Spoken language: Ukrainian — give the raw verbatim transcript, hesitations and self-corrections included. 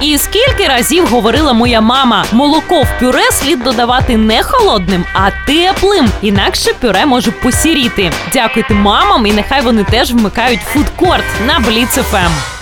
І скільки разів говорила моя мама, молоко в пюре слід додавати не холодним, а теплим, інакше пюре може посіріти. Дякуйте мамам, і нехай вони теж вмикають фудкорт на Бліц еф ем.